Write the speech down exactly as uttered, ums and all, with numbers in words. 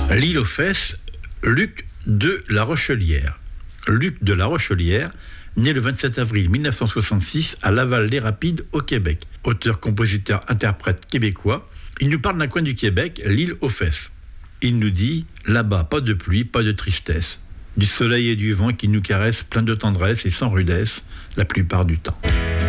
L'île aux fesses, Luc de la Rochelière. Luc de la Rochelière, né le vingt-sept avril mille neuf cent soixante-six à Laval-les-Rapides, au Québec. Auteur, compositeur, interprète québécois, il nous parle d'un coin du Québec, l'île aux fesses. Il nous dit, là-bas, pas de pluie, pas de tristesse, du soleil et du vent qui nous caressent plein de tendresse et sans rudesse la plupart du temps.